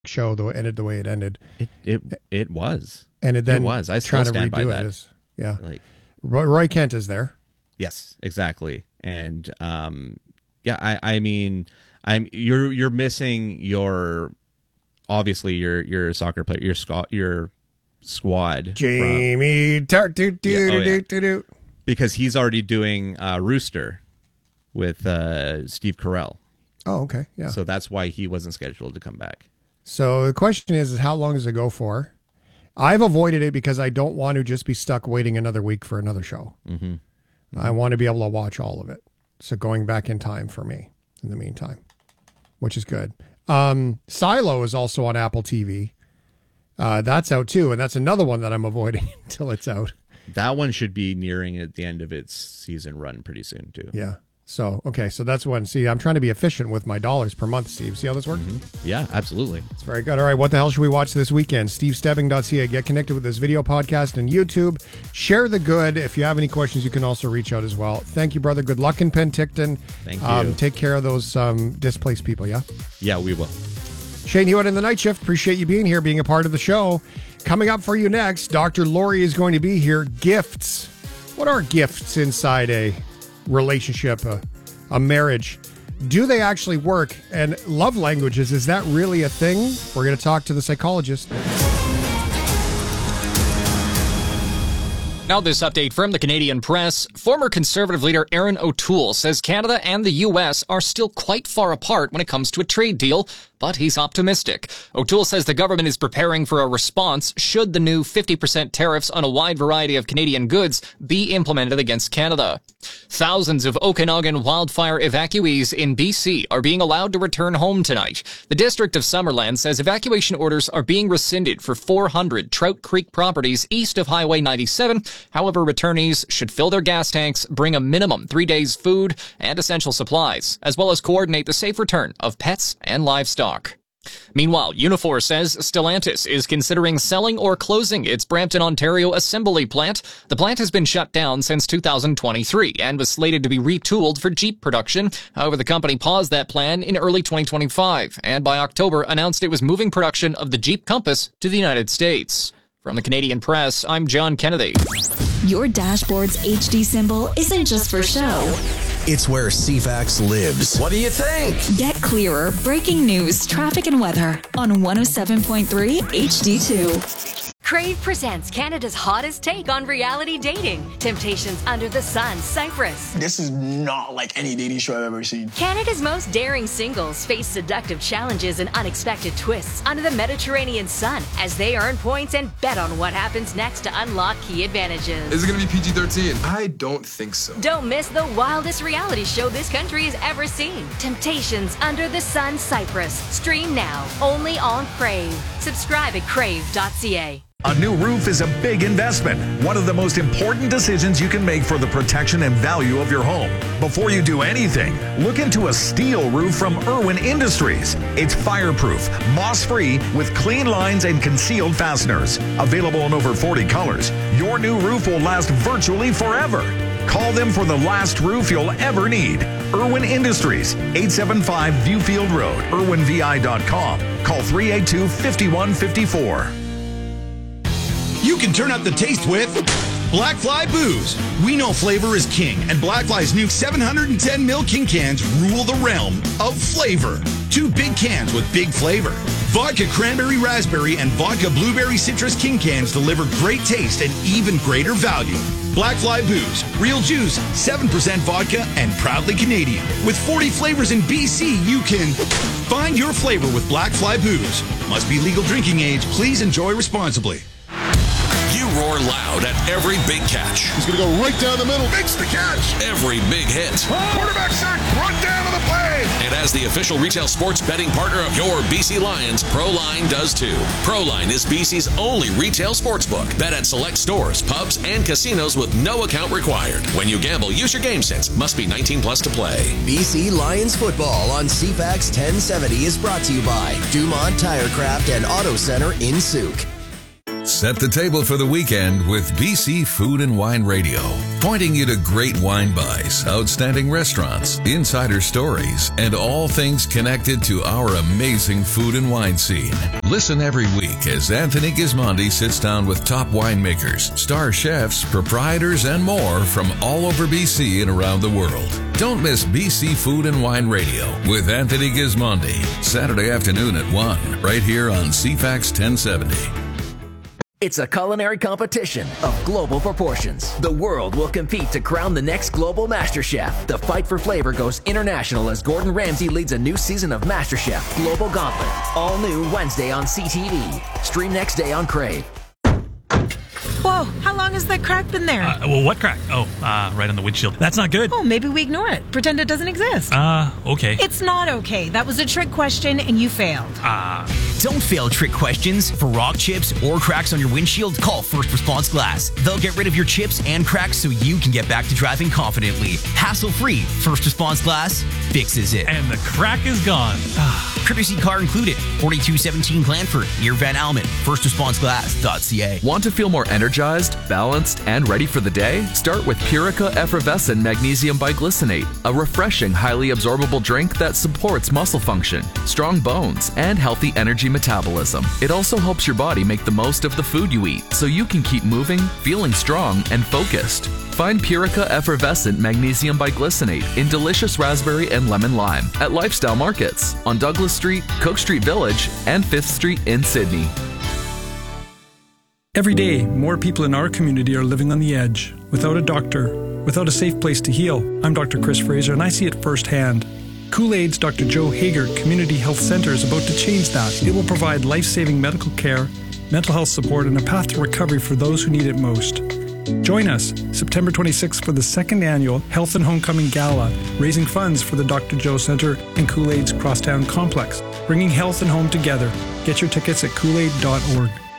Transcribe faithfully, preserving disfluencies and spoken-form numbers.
show though ended the way it ended. It it it was. And it then it was. I still trying to stand by redo that. it is, yeah. Like Roy, Roy Kent is there. Yes, exactly. And um, yeah, I I mean, I'm you're you're missing your obviously your your soccer player your squad your squad Jamie Tart do do Yeah, oh, do yeah. do do. because he's already doing uh, Rooster with uh, Steve Carell. Oh, okay, yeah. So that's why he wasn't scheduled to come back. So the question is, is how long does it go for? I've avoided it because I don't want to just be stuck waiting another week for another show. Mm-hmm. Mm-hmm. I want to be able to watch all of it. So going back in time for me in the meantime, which is good. Um, Silo is also on Apple T V. Uh, that's out too. And that's another one that I'm avoiding until it's out. That one should be nearing at the end of its season run pretty soon too. Yeah. So, okay. So that's one. See, I'm trying to be efficient with my dollars per month, Steve. See how this works? Mm-hmm. Yeah, absolutely. It's very good. All right. What the hell should we watch this weekend? steve stebbing dot c a. Get connected with this video podcast and YouTube. Share the good. If you have any questions, you can also reach out as well. Thank you, brother. Good luck in Penticton. Thank you. Um, take care of those um, displaced people, yeah? Yeah, we will. Shane Hewitt in the night shift. Appreciate you being here, being a part of the show. Coming up for you next, Doctor Lori is going to be here. Gifts. What are gifts inside a relationship, a, a marriage? Do they actually work? And love languages, is that really a thing? We're going to talk to the psychologist. Now this update from the Canadian Press. Former Conservative leader Erin O'Toole says Canada and the U S are still quite far apart when it comes to a trade deal, but he's optimistic. O'Toole says the government is preparing for a response should the new fifty percent tariffs on a wide variety of Canadian goods be implemented against Canada. Thousands of Okanagan wildfire evacuees in B C are being allowed to return home tonight. The District of Summerland says evacuation orders are being rescinded for four hundred Trout Creek properties east of Highway ninety-seven. However, returnees should fill their gas tanks, bring a minimum three days food and essential supplies, as well as coordinate the safe return of pets and livestock. Meanwhile, Unifor says Stellantis is considering selling or closing its Brampton, Ontario assembly plant. The plant has been shut down since two thousand twenty-three and was slated to be retooled for Jeep production. However, the company paused that plan in early twenty twenty-five and by October announced it was moving production of the Jeep Compass to the United States. From the Canadian Press, I'm John Kennedy. Your dashboard's H D symbol isn't just for show. It's where C FAX lives. What do you think? Get clearer breaking news, traffic, and weather on one oh seven point three H D two. Crave presents Canada's hottest take on reality dating. Temptations Under the Sun, Cyprus. This is not like any dating show I've ever seen. Canada's most daring singles face seductive challenges and unexpected twists under the Mediterranean sun as they earn points and bet on what happens next to unlock key advantages. Is it going to be P G thirteen? I don't think so. Don't miss the wildest reality show this country has ever seen. Temptations Under the Sun, Cyprus. Stream now, only on Crave. Subscribe at crave dot c a. A new roof is a big investment, one of the most important decisions you can make for the protection and value of your home. Before you do anything, look into a steel roof from Irwin Industries. It's fireproof, moss-free, with clean lines and concealed fasteners. Available in over forty colors, your new roof will last virtually forever. Call them for the last roof you'll ever need. Irwin Industries, eight seven five Viewfield Road, irwin v i dot com. Call three eight two, five one five four. You can turn up the taste with Black Fly Booze. We know flavor is king, and Black Fly's new seven hundred ten milliliter king cans rule the realm of flavor. Two big cans with big flavor. Vodka Cranberry Raspberry and Vodka Blueberry Citrus king cans deliver great taste and even greater value. Black Fly Booze, real juice, seven percent vodka, and proudly Canadian. With forty flavors in B C, you can find your flavor with Black Fly Booze. Must be legal drinking age. Please enjoy responsibly. You roar loud at every big catch. He's going to go right down the middle. Makes the catch. Every big hit. Quarterback sack. Run down to the play. And as the official retail sports betting partner of your B C Lions, Proline does too. Proline is B C's only retail sportsbook. Bet at select stores, pubs, and casinos with no account required. When you gamble, use your game sense. Must be nineteen plus to play. B C Lions football on C FAX ten seventy is brought to you by Dumont Tirecraft and Auto Center in Souk. Set the table for the weekend with B C Food and Wine Radio, pointing you to great wine buys, outstanding restaurants, insider stories, and all things connected to our amazing food and wine scene. Listen every week as Anthony Gismondi sits down with top winemakers, star chefs, proprietors, and more from all over B C and around the world. Don't miss B C Food and Wine Radio with Anthony Gismondi, Saturday afternoon at one, right here on C FAX ten seventy. It's a culinary competition of global proportions. The world will compete to crown the next global Master Chef. The fight for flavor goes international as Gordon Ramsay leads a new season of Master Chef Global Gauntlet. All new Wednesday on C T V. Stream next day on Crave. Whoa, how long has that crack been there? Uh, well, what crack? Oh, uh, right on the windshield. That's not good. Oh, maybe we ignore it. Pretend it doesn't exist. Uh, okay. It's not okay. That was a trick question and you failed. Ah. Uh. Don't fail trick questions. For rock chips or cracks on your windshield, call First Response Glass. They'll get rid of your chips and cracks so you can get back to driving confidently. Hassle-free. First Response Glass fixes it. And the crack is gone. Courtesy car included. forty-two seventeen Glanford, near Van Almen. first response glass dot c a. Want to feel more energized, balanced, and ready for the day? Start with Purica Effervescent Magnesium Biglycinate, a refreshing, highly absorbable drink that supports muscle function, strong bones, and healthy energy metabolism. It also helps your body make the most of the food you eat, so you can keep moving, feeling strong, and focused. Find Purica Effervescent Magnesium Biglycinate in delicious raspberry and lemon lime at Lifestyle Markets on Douglas Street, Cook Street Village, and fifth Street in Sydney. Every day, more people in our community are living on the edge, without a doctor, without a safe place to heal. I'm Doctor Chris Fraser, and I see it firsthand. Kool-Aid's Doctor Joe Hager Community Health Center is about to change that. It will provide life-saving medical care, mental health support, and a path to recovery for those who need it most. Join us September twenty-sixth for the second annual Health and Homecoming Gala, raising funds for the Doctor Joe Center and Kool-Aid's Crosstown Complex, bringing health and home together. Get your tickets at kool aid dot org.